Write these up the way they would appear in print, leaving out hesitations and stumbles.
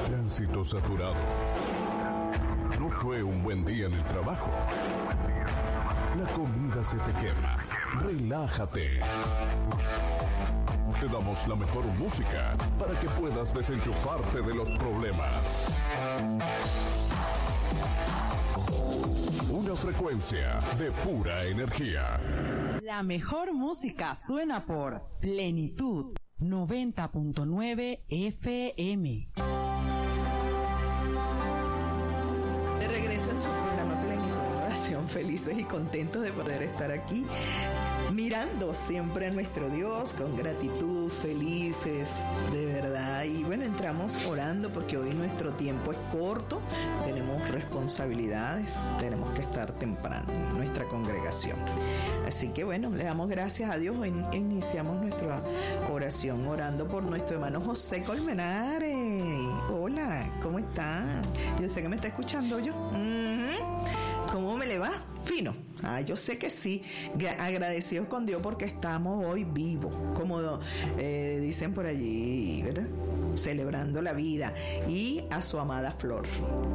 Tránsito saturado. No fue un buen día en el trabajo. La comida se te quema. Relájate. Te damos la mejor música para que puedas desenchufarte de los problemas. Una frecuencia de pura energía. La mejor música suena por Plenitud 90.9 FM. De regreso en su programa Plenitud de Oración, felices y contentos de poder estar aquí, mirando siempre a nuestro Dios con gratitud, felices, de verdad. Y bueno, entramos orando porque hoy nuestro tiempo es corto, tenemos responsabilidades, tenemos que estar temprano en nuestra congregación. Así que bueno, le damos gracias a Dios. Hoy iniciamos nuestra oración orando por nuestro hermano José Colmenares. Hola, ¿cómo está? Yo sé que me está escuchando yo. ¿Cómo me le va? Fino. Yo sé que sí. Agradecidos con Dios porque estamos hoy vivos, como dicen por allí, ¿verdad? Celebrando la vida. Y a su amada Flor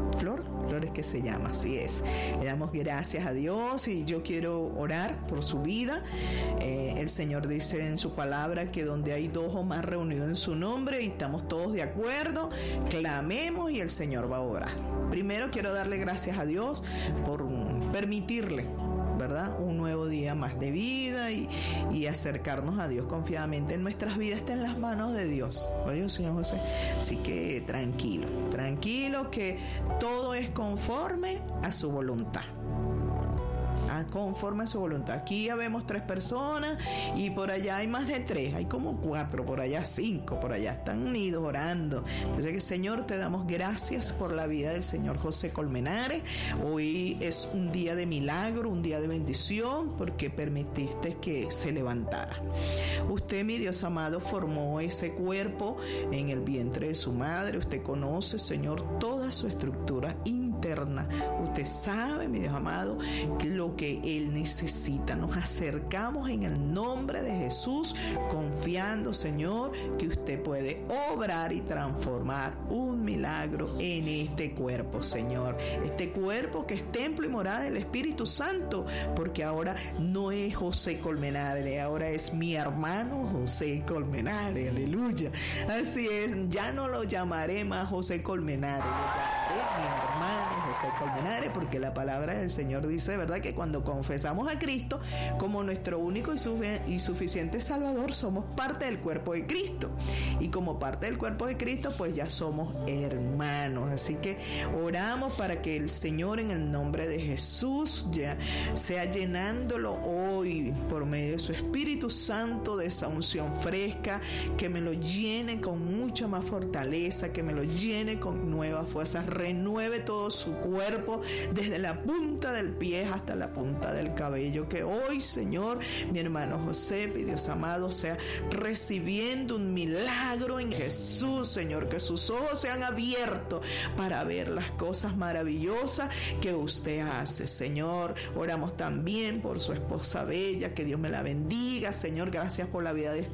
es que se llama, así es. Le damos gracias a Dios y yo quiero orar por su vida. El Señor dice en su palabra que donde hay dos o más reunidos en su nombre y estamos todos de acuerdo, clamemos y el Señor va a orar. Primero quiero darle gracias a Dios por permitirle, ¿verdad?, un nuevo día más de vida y acercarnos a Dios confiadamente. En nuestras vidas está en las manos de Dios. Oye, señor José. Así que tranquilo que todo es conforme a su voluntad. Conforme a su voluntad. Aquí ya vemos 3 personas y por allá hay más de 3, hay como 4, por allá 5, por allá están unidos orando. Entonces, Señor, te damos gracias por la vida del señor José Colmenares. Hoy es un día de milagro, un día de bendición, porque permitiste que se levantara. Usted, mi Dios amado, formó ese cuerpo en el vientre de su madre. Usted conoce, Señor, toda su estructura interna. Usted sabe, mi Dios amado, lo que él necesita. Nos acercamos en el nombre de Jesús, confiando, Señor, que usted puede obrar y transformar un milagro en este cuerpo, Señor. Este cuerpo que es templo y morada del Espíritu Santo, porque ahora no es José Colmenares, ahora es mi hermano José Colmenares. Aleluya. Así es, ya no lo llamaré más José Colmenares, lo llamaré mi hermano José Colmenares, porque la palabra del Señor dice, ¿verdad?, que cuando confesamos a Cristo como nuestro único y suficiente Salvador, somos parte del cuerpo de Cristo. Y como parte del cuerpo de Cristo, pues ya somos hermanos. Así que oramos para que el Señor, en el nombre de Jesús, ya sea llenándolo hoy por medio de su Espíritu Santo, de esa unción fresca, que me lo llene con mucha más fortaleza, que me lo llene con nuevas fuerzas, renueve todo su cuerpo, desde la punta del pie hasta la punta del cabello. Que hoy, Señor, mi hermano José, mi Dios amado, sea recibiendo un milagro en Jesús, Señor, que sus ojos sean abiertos para ver las cosas maravillosas que usted hace, Señor. Oramos también por su esposa bella, que Dios me la bendiga, Señor. Gracias por la vida de